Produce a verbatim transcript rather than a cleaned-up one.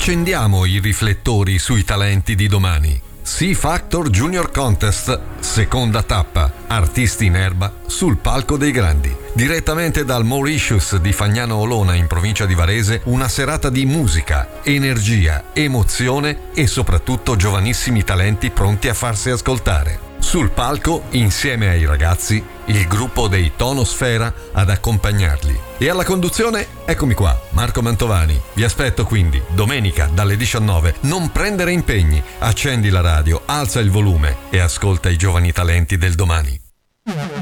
Accendiamo i riflettori sui talenti di domani. C Factor Junior Contest, seconda tappa, artisti in erba sul palco dei grandi. Direttamente dal Mauritius di Fagnano Olona in provincia di Varese, una serata di musica, energia, emozione e soprattutto giovanissimi talenti pronti a farsi ascoltare. Sul palco, insieme ai ragazzi, il gruppo dei Tonosfera ad accompagnarli. E alla conduzione, eccomi qua, Marco Mantovani. Vi aspetto quindi domenica dalle diciannove. Non prendere impegni, accendi la radio, alza il volume e ascolta i giovani talenti del domani.